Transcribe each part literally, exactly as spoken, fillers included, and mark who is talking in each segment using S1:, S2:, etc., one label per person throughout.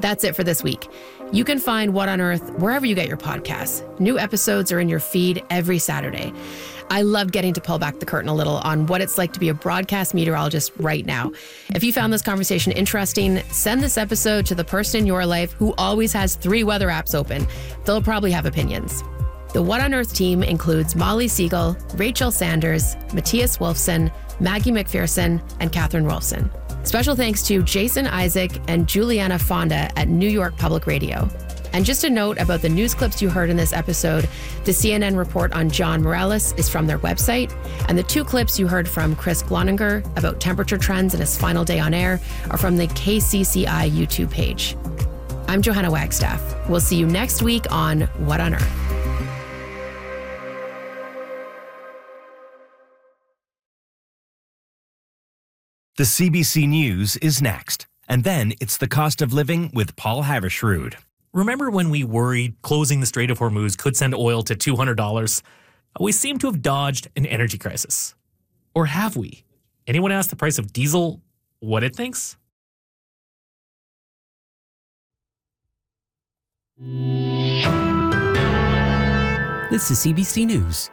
S1: That's it for this week. You can find What on Earth wherever you get your podcasts. New episodes are in your feed every Saturday. I loved getting to pull back the curtain a little on what it's like to be a broadcast meteorologist right now. If you found this conversation interesting, send this episode to the person in your life who always has three weather apps open. They'll probably have opinions. The What on Earth team includes Molly Siegel, Rachel Sanders, Matthias Wolfson, Maggie McPherson, and Catherine Rolfson. Special thanks to Jason Isaac and Juliana Fonda at New York Public Radio. And just a note about the news clips you heard in this episode, the C N N report on John Morales is from their website, and the two clips you heard from Chris Gloninger about temperature trends in his final day on air are from the K C C I YouTube page. I'm Johanna Wagstaff. We'll see you next week on What on Earth.
S2: The C B C News is next, and then it's the cost of living with Paul Havershrud.
S3: Remember when we worried closing the Strait of Hormuz could send oil to two hundred dollars? We seem to have dodged an energy crisis. Or have we? Anyone ask the price of diesel what it thinks?
S4: This is C B C News.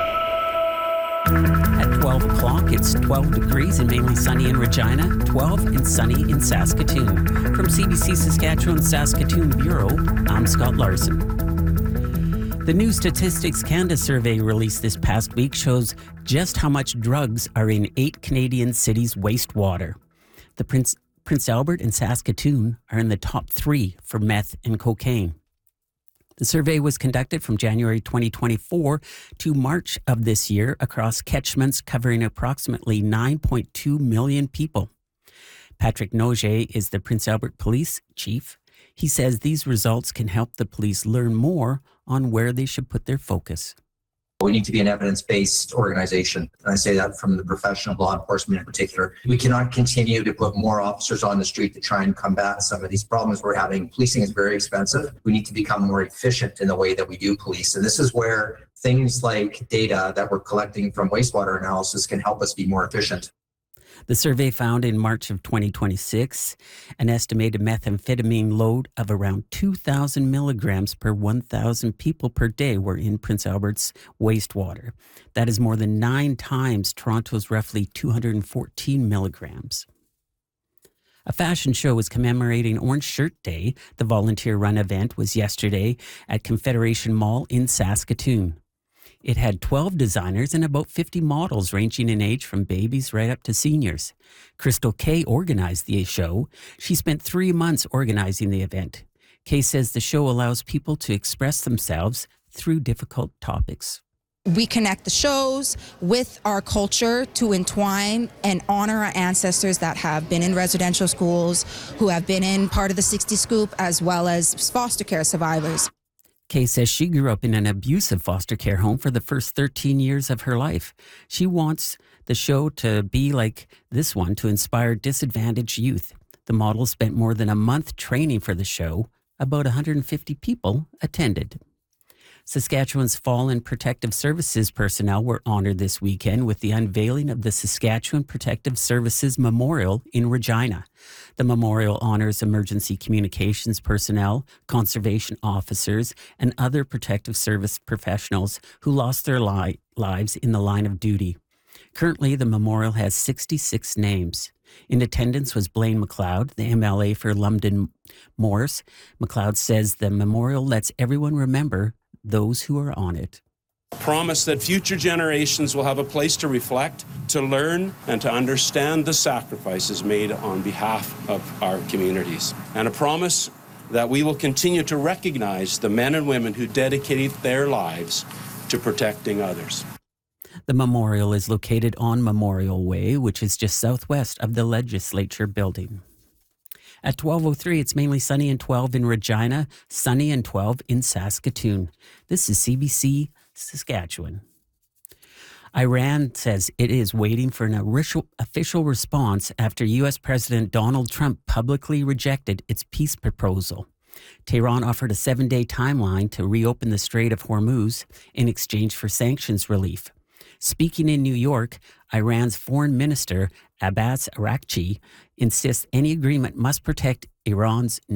S4: At twelve o'clock, it's twelve degrees and mainly sunny in Regina, twelve and sunny in Saskatoon. From C B C Saskatchewan Saskatoon Bureau, I'm Scott Larson. The new Statistics Canada survey released this past week shows just how much drugs are in eight Canadian cities' wastewater. The Prince, Prince Albert and Saskatoon are in the top three for meth and cocaine. The survey was conducted from January twenty twenty-four to March of this year across catchments covering approximately nine point two million people. Patrick Noget is the Prince Albert Police Chief. He says these results can help the police learn more on where they should put their focus.
S5: We need to be an evidence-based organization. And I say that from the profession of law enforcement in particular. We cannot continue to put more officers on the street to try and combat some of these problems we're having. Policing is very expensive. We need to become more efficient in the way that we do police. And this is where things like data that we're collecting from wastewater analysis can help us be more efficient.
S4: The survey found in March of twenty twenty-six an estimated methamphetamine load of around two thousand milligrams per one thousand people per day were in Prince Albert's wastewater. That is more than nine times Toronto's roughly two hundred fourteen milligrams. A fashion show is commemorating Orange Shirt Day. The volunteer-run event was yesterday at Confederation Mall in Saskatoon. It had twelve designers and about fifty models ranging in age from babies right up to seniors. Crystal Kay organized the show. She spent three months organizing the event. Kay says the show allows people to express themselves through difficult topics.
S6: We connect the shows with our culture to entwine and honor our ancestors that have been in residential schools, who have been in part of the sixty Scoop, as well as foster care survivors.
S4: Kay says she grew up in an abusive foster care home for the first thirteen years of her life. She wants the show to be like this one to inspire disadvantaged youth. The model spent more than a month training for the show. About one hundred fifty people attended. Saskatchewan's Fallen Protective Services personnel were honored this weekend with the unveiling of the Saskatchewan Protective Services Memorial in Regina. The memorial honors emergency communications personnel, conservation officers, and other protective service professionals who lost their li- lives in the line of duty. Currently, the memorial has sixty-six names. In attendance was Blaine McLeod, the M L A for London Morse. McLeod says the memorial lets everyone remember those who are on it.
S7: Promise that future generations will have a place to reflect, to learn, and to understand the sacrifices made on behalf of our communities. And a promise that we will continue to recognize the men and women who dedicated their lives to protecting others.
S4: The memorial is located on Memorial Way, which is just southwest of the Legislature building. At twelve oh three, it's mainly sunny and twelve in Regina, sunny and twelve in Saskatoon. This is C B C Saskatchewan. Iran says it is waiting for an official response after U S President Donald Trump publicly rejected its peace proposal. Tehran offered a seven-day timeline to reopen the Strait of Hormuz in exchange for sanctions relief. Speaking in New York, Iran's foreign minister, Abbas Araghchi, insists any agreement must protect Iran's